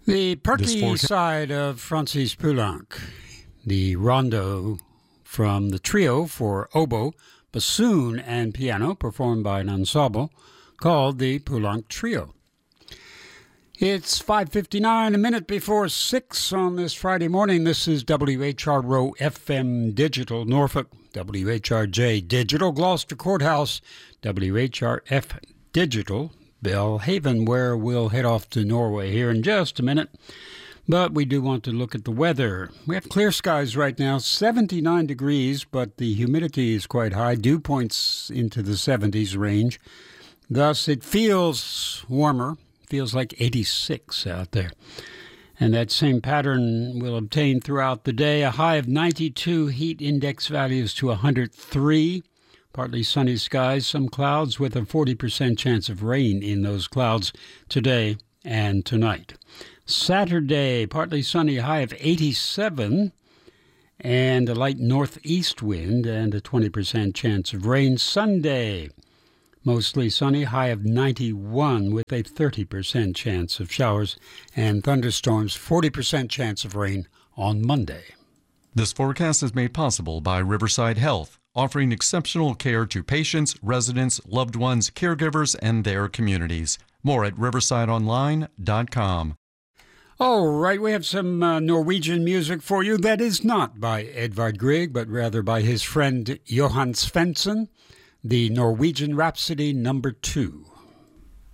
The perky side of Francis Poulenc, the rondo from the trio for oboe, bassoon, and piano, performed by an ensemble called the Poulenc Trio. It's 5:59, a minute before 6 on this Friday morning. This is WHRO FM Digital, Norfolk, WHRJ Digital, Gloucester Courthouse, WHRF Digital, Belhaven, where we'll head off to Norway here in just a minute. But we do want to look at the weather. We have clear skies right now, 79 degrees, but the humidity is quite high. Dew points into the 70s range. Thus, it feels warmer. Feels like 86 out there. And that same pattern will obtain throughout the day. A high of 92, heat index values to 103. Partly sunny skies, some clouds with a 40% chance of rain in those clouds today and tonight. Saturday, partly sunny, high of 87, and a light northeast wind and a 20% chance of rain. Sunday, mostly sunny, high of 91 with a 30% chance of showers and thunderstorms, 40% chance of rain on Monday. This forecast is made possible by Riverside Health, offering exceptional care to patients, residents, loved ones, caregivers, and their communities. More at riversideonline.com. All right, we have some Norwegian music for you that is not by Edvard Grieg, but rather by his friend Johan Svensson, the Norwegian Rhapsody No. 2.